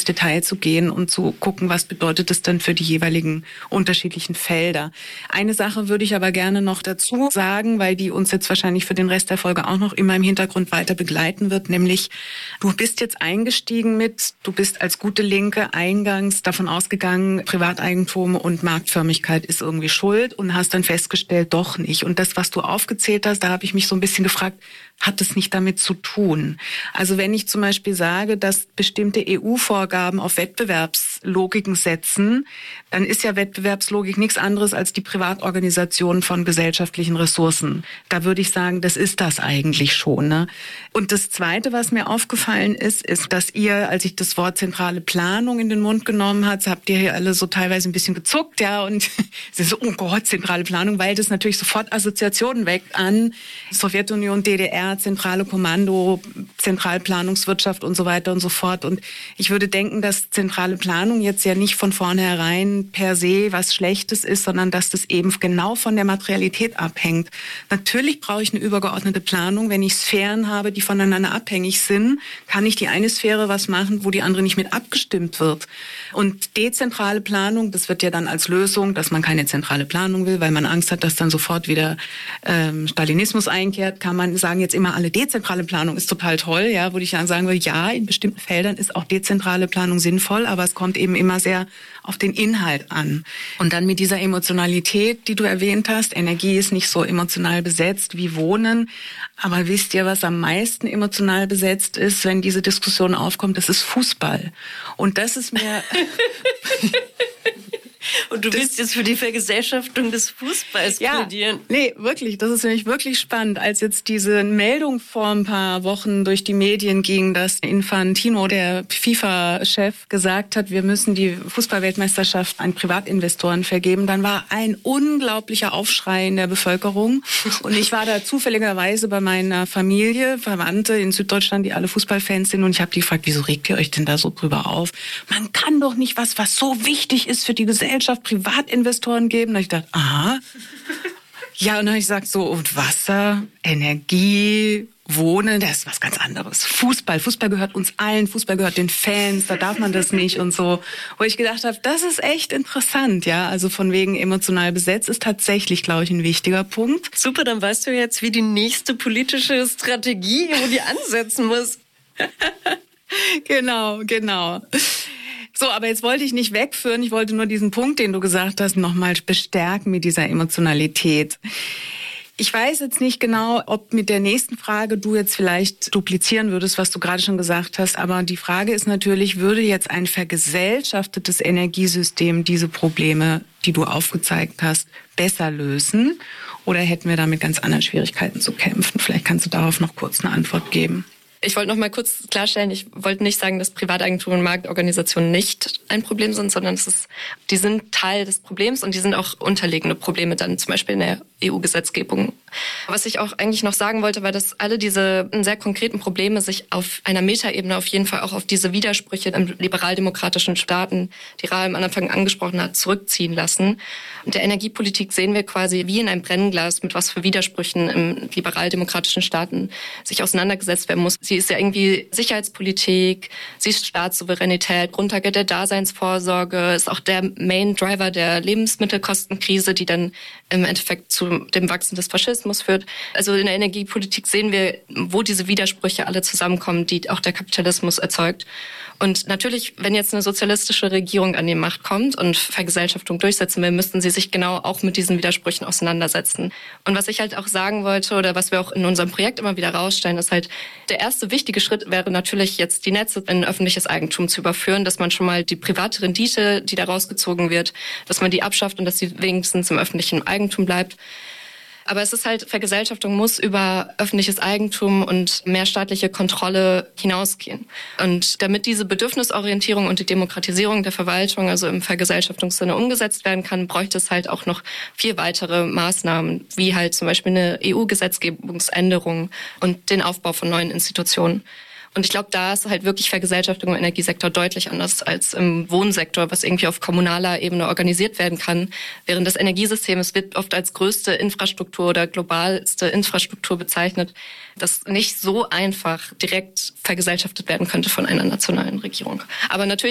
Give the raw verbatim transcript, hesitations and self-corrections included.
ins Detail zu gehen und zu gucken, was bedeutet das denn für die jeweiligen unterschiedlichen Felder. Eine Sache würde ich aber gerne noch dazu sagen, weil die uns jetzt wahrscheinlich für den Rest der Folge auch noch immer im Hintergrund weiter begleiten wird, nämlich du bist jetzt eingestiegen mit, du bist als gute Linke eingangs davon ausgegangen, Privateigentum und Marktförmigkeit ist irgendwie schuld und hast dann festgestellt, doch nicht. Und das, was du aufgezählt hast, da habe ich mich so ein bisschen gefragt, hat es nicht damit zu tun? Also wenn ich zum Beispiel sage, dass bestimmte E U-Vorgaben auf Wettbewerbslogiken setzen, dann ist ja Wettbewerbslogik nichts anderes als die Privatorganisation von gesellschaftlichen Ressourcen. Da würde ich sagen, das ist das eigentlich schon. Ne? Und das Zweite, was mir aufgefallen ist, ist, dass ihr, als ich das Wort zentrale Planung in den Mund genommen habt, habt ihr hier alle so teilweise ein bisschen gezuckt, ja, und sie so, oh Gott, zentrale Planung, weil das natürlich sofort Assoziationen weckt an Sowjetunion, D D R, zentrale Kommando, Zentralplanungswirtschaft und so weiter und so fort. Und ich würde denken, dass zentrale Planung jetzt ja nicht von vornherein per se was Schlechtes ist, sondern dass das eben genau von der Materialität abhängt. Natürlich brauche ich eine übergeordnete Planung. Wenn ich Sphären habe, die voneinander abhängig sind, kann ich die eine Sphäre was machen, wo die andere nicht mit abgestimmt wird. Und dezentrale Planung, das wird ja dann als Lösung, dass man keine zentrale Planung will, weil man Angst hat, dass dann sofort wieder ähm, Stalinismus einkehrt, kann man sagen, jetzt immer alle dezentrale Planung ist total toll, ja, wo ich dann sagen will, ja, in bestimmten Feldern ist auch dezentrale Planung sinnvoll, aber es kommt eben immer sehr auf den Inhalt an. Und dann mit dieser Emotionalität, die du erwähnt hast, Energie ist nicht so emotional besetzt wie Wohnen, aber wisst ihr, was am meisten emotional besetzt ist, wenn diese Diskussion aufkommt? Das ist Fußball. Und das ist mir... Und du das, willst jetzt für die Vergesellschaftung des Fußballs plädieren. Ja, nee, wirklich. Das ist nämlich wirklich spannend. Als jetzt diese Meldung vor ein paar Wochen durch die Medien ging, dass Infantino, der FIFA-Chef, gesagt hat, wir müssen die Fußballweltmeisterschaft an Privatinvestoren vergeben, dann war ein unglaublicher Aufschrei in der Bevölkerung. Und ich war da zufälligerweise bei meiner Familie, Verwandte in Süddeutschland, die alle Fußballfans sind. Und ich habe die gefragt, wieso regt ihr euch denn da so drüber auf? Man kann doch nicht was, was so wichtig ist für die Gesellschaft, Privatinvestoren geben. Da habe ich gedacht, aha. Ja, und dann habe ich gesagt, so, und Wasser, Energie, Wohnen, das ist was ganz anderes. Fußball, Fußball gehört uns allen, Fußball gehört den Fans, da darf man das nicht und so. Wo ich gedacht habe, das ist echt interessant, ja. Also von wegen emotional besetzt ist tatsächlich, glaube ich, ein wichtiger Punkt. Super, dann weißt du jetzt, wie die nächste politische Strategie, wo die ansetzen muss. Genau, genau. So, aber jetzt wollte ich nicht wegführen. Ich wollte nur diesen Punkt, den du gesagt hast, nochmal bestärken mit dieser Emotionalität. Ich weiß jetzt nicht genau, ob mit der nächsten Frage du jetzt vielleicht duplizieren würdest, was du gerade schon gesagt hast. Aber die Frage ist natürlich, würde jetzt ein vergesellschaftetes Energiesystem diese Probleme, die du aufgezeigt hast, besser lösen? Oder hätten wir da mit ganz anderen Schwierigkeiten zu kämpfen? Vielleicht kannst du darauf noch kurz eine Antwort geben. Ich wollte noch mal kurz klarstellen, ich wollte nicht sagen, dass Privateigentum und Marktorganisationen nicht ein Problem sind, sondern es ist, die sind Teil des Problems und die sind auch unterliegende Probleme dann zum Beispiel in der E U-Gesetzgebung. Was ich auch eigentlich noch sagen wollte, war, dass alle diese sehr konkreten Probleme sich auf einer Metaebene auf jeden Fall auch auf diese Widersprüche in liberaldemokratischen Staaten, die Ra am Anfang angesprochen hat, zurückziehen lassen. Und der Energiepolitik sehen wir quasi wie in einem Brennglas, mit was für Widersprüchen im liberaldemokratischen Staaten sich auseinandergesetzt werden muss. Sie ist ja irgendwie Sicherheitspolitik, sie ist Staatssouveränität, Grundlage der Daseinsvorsorge, ist auch der Main Driver der Lebensmittelkostenkrise, die dann im Endeffekt zu dem Wachsen des Faschismus führt. Also in der Energiepolitik sehen wir, wo diese Widersprüche alle zusammenkommen, die auch der Kapitalismus erzeugt. Und natürlich, wenn jetzt eine sozialistische Regierung an die Macht kommt und Vergesellschaftung durchsetzen will, müssten sie sich genau auch mit diesen Widersprüchen auseinandersetzen. Und was ich halt auch sagen wollte oder was wir auch in unserem Projekt immer wieder rausstellen, ist halt, der erste wichtige Schritt wäre natürlich jetzt die Netze in öffentliches Eigentum zu überführen, dass man schon mal die private Rendite, die da rausgezogen wird, dass man die abschafft und dass sie wenigstens im öffentlichen Eigentum bleibt. Aber es ist halt, Vergesellschaftung muss über öffentliches Eigentum und mehr staatliche Kontrolle hinausgehen. Und damit diese Bedürfnisorientierung und die Demokratisierung der Verwaltung, also im Vergesellschaftungssinne, umgesetzt werden kann, bräuchte es halt auch noch vier weitere Maßnahmen, wie halt zum Beispiel eine E U-Gesetzgebungsänderung und den Aufbau von neuen Institutionen. Und ich glaube, da ist halt wirklich Vergesellschaftung im Energiesektor deutlich anders als im Wohnsektor, was irgendwie auf kommunaler Ebene organisiert werden kann. Während das Energiesystem, es wird oft als größte Infrastruktur oder globalste Infrastruktur bezeichnet, das nicht so einfach direkt vergesellschaftet werden könnte von einer nationalen Regierung. Aber natürlich